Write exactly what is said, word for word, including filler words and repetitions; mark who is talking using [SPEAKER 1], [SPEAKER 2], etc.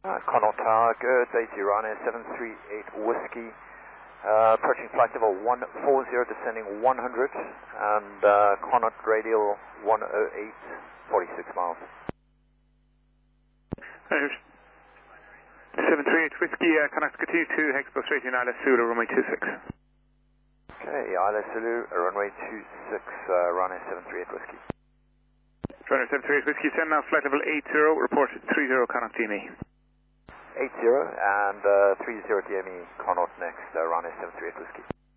[SPEAKER 1] Uh, Connaught Tower, good, eighty, runway seven three eight Whiskey. Uh, approaching flight level one forty, descending one hundred, and uh, Connaught radial one oh eight, forty-six miles.
[SPEAKER 2] seven three eight Whiskey, uh, Connaught continue to Hexpo straight in Isla Sulu, runway two six.
[SPEAKER 1] Okay, Isla Sulu, runway two six, uh, runway seven three eight Whiskey.
[SPEAKER 2] Runway seven three eight Whiskey, send now flight level eight zero, report three zero Connaught D M E.
[SPEAKER 1] eight zero and uh, three zero D M E, Connaught next, uh, runway seven three eight Whiskey.